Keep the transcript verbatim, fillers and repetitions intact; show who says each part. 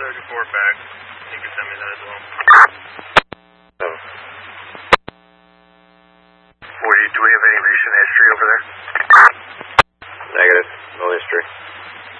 Speaker 1: thirty-four back. You can send me that as well.
Speaker 2: Oh. forty, do we have any recent history over there? Negative. No history.